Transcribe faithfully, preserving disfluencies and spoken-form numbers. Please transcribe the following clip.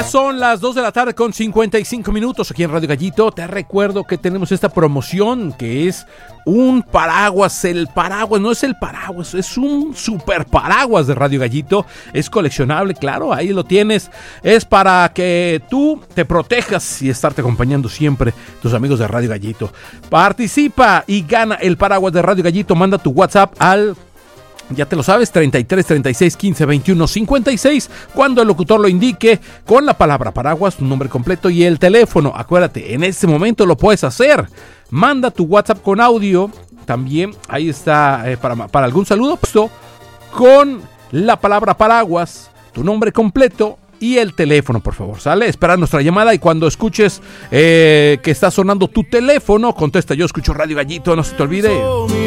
Son las dos de la tarde con cincuenta y cinco minutos aquí en Radio Gallito. Te recuerdo que tenemos esta promoción que es un paraguas. El paraguas no es el paraguas, es un super paraguas de Radio Gallito. Es coleccionable, claro, ahí lo tienes. Es para que tú te protejas y estarte acompañando siempre tus amigos de Radio Gallito. Participa y gana el paraguas de Radio Gallito. Manda tu WhatsApp al... ya te lo sabes, treinta y tres, treinta y seis, quince, veintiuno, cincuenta y seis, cuando el locutor lo indique, con la palabra paraguas, tu nombre completo y el teléfono. Acuérdate, en este momento lo puedes hacer. Manda tu WhatsApp con audio, también ahí está, eh, para, para algún saludo, puesto con la palabra paraguas, tu nombre completo y el teléfono, por favor, ¿sale? Espera nuestra llamada y cuando escuches eh, que está sonando tu teléfono, contesta, yo escucho Radio Gallito, no se te olvide.